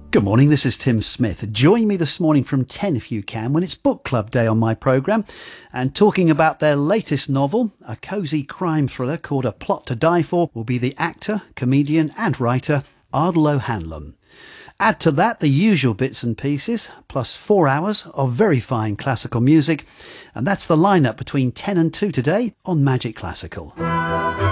Good morning, this is Tim Smith. Join me this morning from 10 if you can when it's book club day on my programme and talking about their latest novel, a cosy crime thriller called A Plot to Die For, will be the actor, comedian and writer Ardal O'Hanlon. Add to that the usual bits and pieces, plus 4 hours of very fine classical music, and that's the lineup between 10 and 2 today on Magic Classical.